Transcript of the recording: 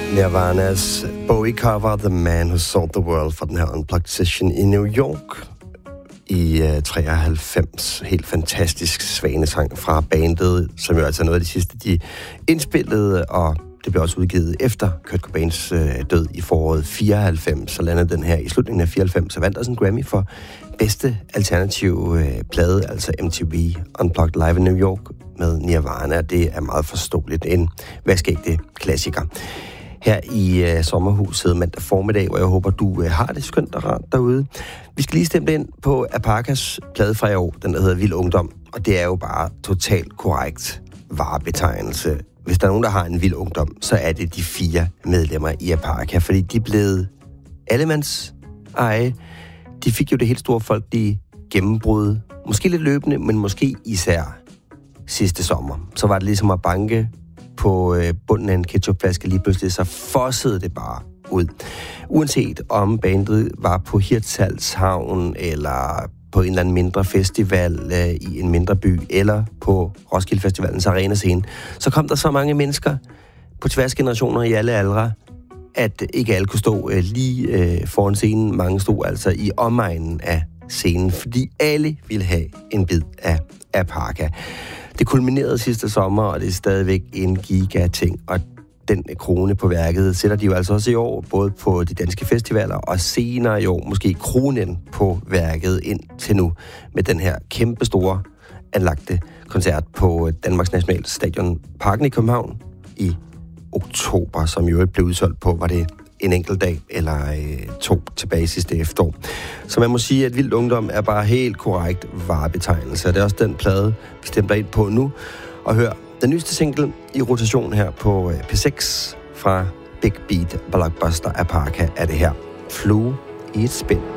Nirvana's Bowie-cover The Man Who Sold the World fra den her Unplugged Session i New York i 93. Helt fantastisk svanesang fra bandet, som jo altså er noget af det sidste, de indspillede, og det blev også udgivet efter Kurt Cobains død i foråret 94. Så landede den her i slutningen af 94, så vandt også en Grammy for bedste alternative plade, altså MTV Unplugged Live in New York med Nirvana. Det er meget forståeligt. En vaskægte klassiker. Her i sommerhuset mandag formiddag, hvor jeg håber, du har det skønt og rart derude. Vi skal lige stemme ind på Aparkas plade fra i år, den der hedder Vild Ungdom, og det er jo bare totalt korrekt varebetegnelse. Hvis der er nogen, der har en vild ungdom, så er det de 4 medlemmer i Aparka, fordi de er blevet allemands eje. De fik jo det helt store folkelige gennembrud, måske lidt løbende, men måske især sidste sommer. Så var det ligesom at banke på bunden af en ketchupflaske lige pludselig, så fossede det bare ud. Uanset om bandet var på Hirtshals Havn, eller på en eller anden mindre festival i en mindre by, eller på Roskilde Festivalens arenascene, så kom der så mange mennesker på tværs generationer i alle aldre, at ikke alle kunne stå lige foran scenen. Mange stod altså i omegnen af scenen, fordi alle ville have en bid af Aparka. Det kulminerede sidste sommer, og det er stadigvæk en giga-ting, og den krone på værket sætter de jo altså også i år, både på de danske festivaler, og senere i år måske kronen på værket ind til nu, med den her kæmpestore anlagte koncert på Danmarks Nationalstadion Parken i København i oktober, som jo blev udsolgt på, var det en enkelt dag eller 2 tilbage sidste efterår. Så man må sige, at Vild Ungdom er bare helt korrekt varebetegnelse. Det er også den plade, vi stempler ind på nu. Og hør den nyeste single i rotation her på P6 fra Big Beat Blockbuster Aparka er det her. Flue i et spil.